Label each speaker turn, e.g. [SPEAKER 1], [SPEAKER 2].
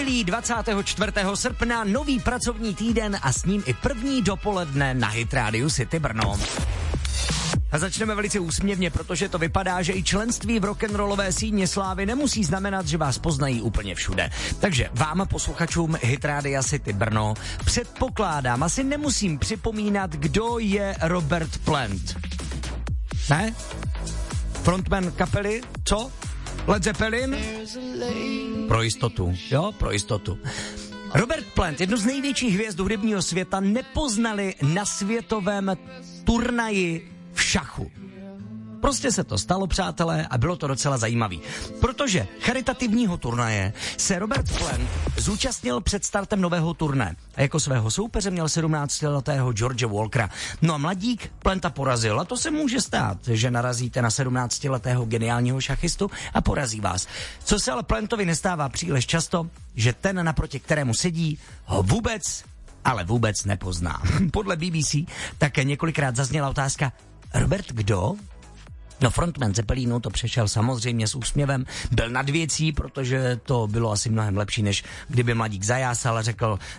[SPEAKER 1] Pondělí 24. srpna, nový pracovní týden a s ním i první dopoledne na Hit Radio City Brno. A začneme velice úsměvně, protože to vypadá, že i členství v rock'n'rollové síně slávy nemusí znamenat, že vás poznají úplně všude. Takže vám, posluchačům Hit Radio City Brno, předpokládám, asi nemusím připomínat, kdo je Robert Plant. Ne? Frontman kapely? Co? Led Zeppelin? Pro jistotu, jo, pro jistotu. Robert Plant, jednu z největších hvězd hudebního světa, nepoznali na světovém turnaji v šachu. Prostě se to stalo, přátelé, a bylo to docela zajímavý. Protože charitativního turnaje se Robert Plant zúčastnil před startem nového turné. A jako svého soupeře měl 17letého George Walkera. No a mladík Planta porazil. A to se může stát, že narazíte na 17letého geniálního šachistu a porazí vás. Co se ale Plantovi nestává příliš často, že ten, naproti kterému sedí, ho vůbec, ale vůbec nepozná. Podle BBC také několikrát zazněla otázka: Robert kdo? No, frontman Zeppelinu to přešel samozřejmě s úsměvem, byl nad věcí, protože to bylo asi mnohem lepší, než kdyby mladík zajásal a řekl: